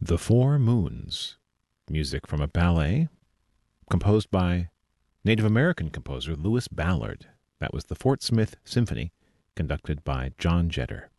The Four Moons, music from a ballet composed by Native American composer Lewis Ballard. That was the Fort Smith Symphony, conducted by John Jetter.